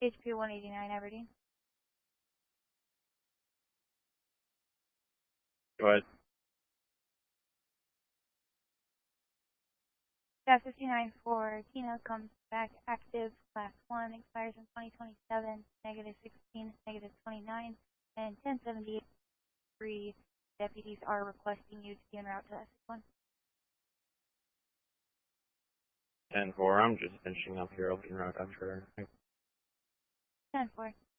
HP 189, Aberdeen. Go ahead. Staff 59 for Tina comes back active, class 1, expires in 2027, negative 16, negative 29, and 1078. Deputies are requesting you to be en route to S1. 10-4, I'm just finishing up here. I'll be en route after. 10-4.